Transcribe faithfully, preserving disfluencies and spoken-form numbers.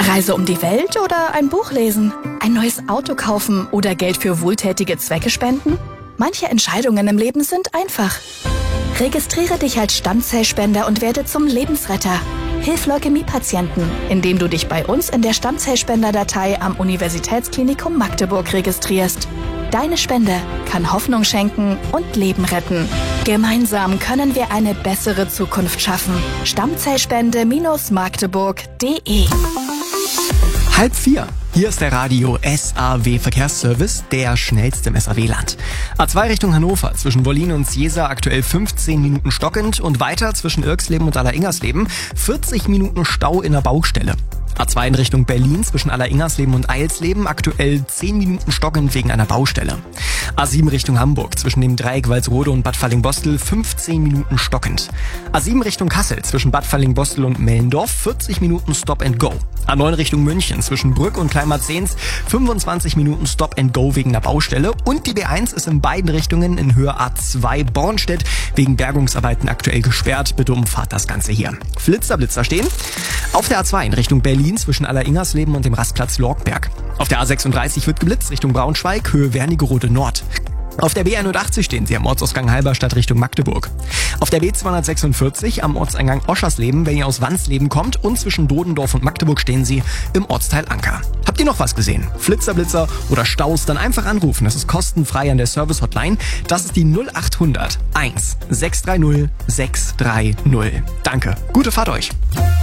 Reise um die Welt oder ein Buch lesen? Ein neues Auto kaufen oder Geld für wohltätige Zwecke spenden? Manche Entscheidungen im Leben sind einfach. Registriere dich als Stammzellspender und werde zum Lebensretter. Hilf Leukämiepatienten, indem du dich bei uns in der Stammzellspenderdatei am Universitätsklinikum Magdeburg registrierst. Deine Spende kann Hoffnung schenken und Leben retten. Gemeinsam können wir eine bessere Zukunft schaffen. Stammzellspende Magdeburg punkt de. Halb vier. Hier ist der Radio S A W Verkehrsservice, der schnellste im S A W-Land. A zwei Richtung Hannover, zwischen Wollin und Ciesa aktuell fünfzehn Minuten stockend und weiter zwischen Irksleben und Alleringhersleben vierzig Minuten Stau in der Baustelle. A zwei in Richtung Berlin zwischen Alleringhersleben und Eilsleben aktuell zehn Minuten stockend wegen einer Baustelle. A sieben Richtung Hamburg zwischen dem Dreieck Walsrode und Bad Fallingbostel fünfzehn Minuten stockend. A sieben Richtung Kassel zwischen Bad Fallingbostel und Mellendorf vierzig Minuten Stop and Go. A neun Richtung München zwischen Brück und Kleinmarzens fünfundzwanzig Minuten Stop and Go wegen der Baustelle. Und die B eins ist in beiden Richtungen in Höhe A zwei Bornstedt wegen Bergungsarbeiten aktuell gesperrt. Bitte umfahrt das Ganze hier. Flitzer, Blitzer stehen. Auf der A zwei in Richtung Berlin zwischen Alleringhersleben und dem Rastplatz Lorkberg. Auf der A sechsunddreißig wird geblitzt Richtung Braunschweig, Höhe Wernigerode Nord. Auf der B hundertachtzig stehen Sie am Ortsausgang Halberstadt Richtung Magdeburg. Auf der B zweihundertsechsundvierzig am Ortseingang Oschersleben, wenn ihr aus Wansleben kommt, und zwischen Dodendorf und Magdeburg stehen Sie im Ortsteil Anker. Habt ihr noch was gesehen? Flitzer, Blitzer oder Staus? Dann einfach anrufen. Das ist kostenfrei an der Service-Hotline. Das ist die null achthundert eins sechs drei null sechs drei null. Danke. Gute Fahrt euch.